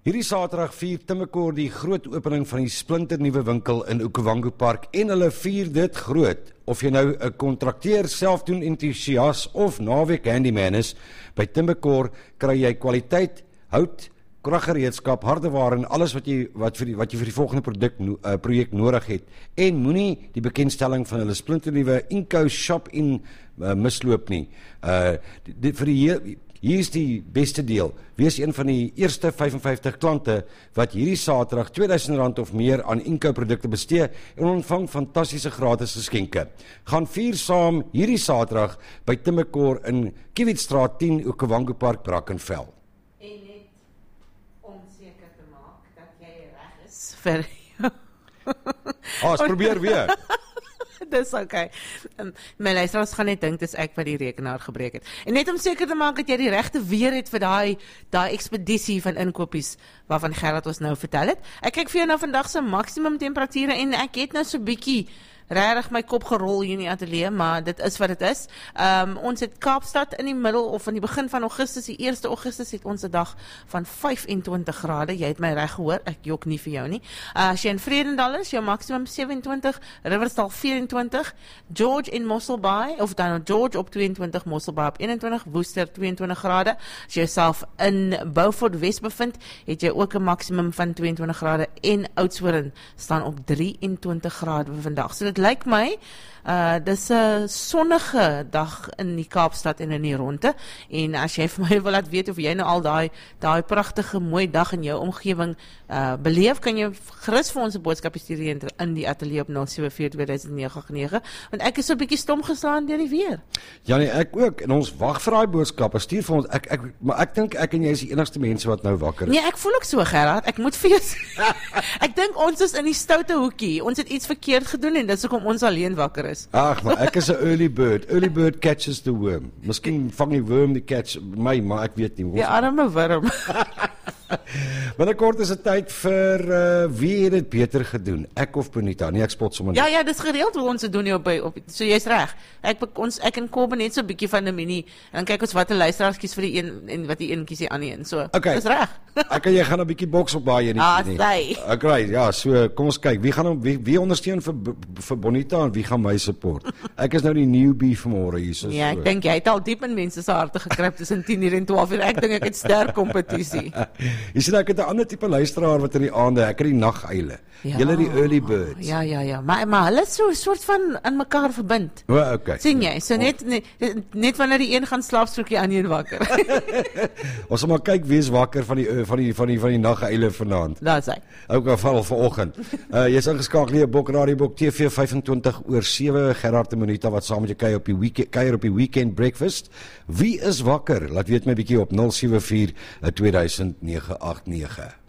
Hierdie Saterdag vier Timekor die groot opening van die splinternuwe winkel in Okavango Park en hulle vier dit groot. Of jy nou 'n kontrakteur, selfdoen entoesias of naweek handyman is, by Timekor kry jy kwaliteit, hout, kraggereedskap, hardeware en alles wat jy vir die volgende projek nodig het. En moenie die bekendstelling van hulle splinternuwe Inco Shop in misloop nie. Hier is die beste deel. Wees een van die eerste 55 klante wat hierdie Saterdag R2000 of meer aan Inco produkte bestee en ontvang fantastiese gratis geskenke. Gaan vier saam hierdie Saterdag by Timekor in Kiewietstraat 10, Okavango Park, Brackenfell. En net om seker te maak dat jy reg is vir Probeer weer. Dis okay. My luisteraars gaan net dink dis ek wat die rekenaar gebreek het. En net om seker te maak dat jy die regte weer het vir daai ekspedisie van inkopies waarvan Gerard ons nou vertel het. Ek kyk vir jou na vandag se maksimum temperature en ek het nou so bietjie regtig my kop gerol hier in die ateljee, maar dit is wat dit is. Ons het Kaapstad in die middel of in die begin van Augustus, die 1 Augustus het ons 'n dag van 25 grade. Jy het my reg gehoor, ek jok nie vir jou nie. As jy in Vredendal is, jou maksimum 27, Riversdal 24, George in Mosselbaai, of dan George op 22, Mosselbaai op 21, Woester 22 grade. As jy jouself in Beaufort West bevind, het jy ook 'n maksimum van 22 grade en Oudtshoorn staan op 23 grade vir vandag. So dit lyk my, dis 'n sonnige dag in die Kaapstad en in die ronde, en as jy vir my wil laat weet of jy nou al daai pragtige mooi dag in jou omgewing beleef, kan jy gerus vir ons 'n boodskap stuur in die ateljee op 074-2009, want ek is so 'n bietjie stom geslaan deur die weer. Ja nee, ek ook, en ons wag vir daai boodskappe, stuur vir ons, maar ek dink ek en jy is die enigste mense wat nou wakker is. Nee, ek voel ook so, Gerard, ek moet vir jou ek dink ons is in die stoute hoekie, ons het iets verkeerd gedoen en dis hoekom ons alleen wakker is. Ag, maar ek is 'n early bird catches the worm. Miskien vang die worm die catch my, maar ek weet nie. Die arme worm. Binnekort is dit tyd vir wie het dit beter gedoen? Ek of Bonita? Nee, ek spot sommer. Ja, dis gereeld hoe ons dit doen op so jy's reg. Ek en Kobben net so 'n bietjie van 'n mini en dan kyk ons watter luisteraars kies vir die een en wat die een kies die ander een. So, okay. Dis reg. Ek en jy gaan 'n bietjie boks op baie nie. Okay, ja, so kom ons kyk. Wie ondersteun vir Bonita en wie gaan my support? Ek is nou die newbie vanmôre hier so. Ja, ek dink jy het al diep in mense se harte gekruip tussen 10:00 en 12:00. Ek dink ek het sterk kompetisie. Jy sien ek het 'n ander tipe luisteraar wat in die aande, ek het die naguile. Julle die early birds. Ja, maar hulle is so 'n soort van aan mekaar verbind. Okay. Sien jy? So net wanneer die een gaan slaap, strook die ander wakker. Ons sal maar kyk wie is wakker van die naguile vanaand. Daar's hy. Ook geval vanoggend. Jy's ingeskakel hier op Bok Radio Bok TV 25/7, Gerard en Monita wat saam met jou kuier op die weekend breakfast. Wie is wakker? Laat weet my bietjie op 074 2009 89.